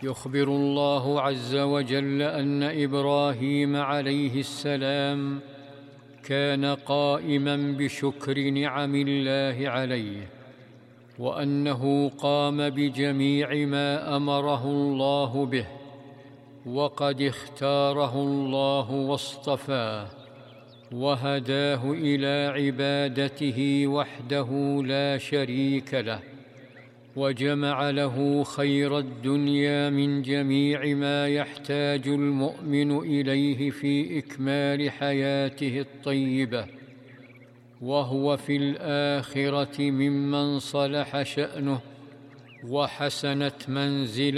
يخبر الله عز وجل أن إبراهيم عليه السلام كان قائما بشكر نعم الله عليه، وأنه قام بجميع ما أمره الله به، وقد اختاره الله واصطفاه وهداه إلى عبادته وحده لا شريك له، وجمع له خير الدنيا من جميع ما يحتاج المؤمن إليه في إكمال حياته الطيبة، وهو في الآخرة ممن صلح شأنه وحسنت منزلته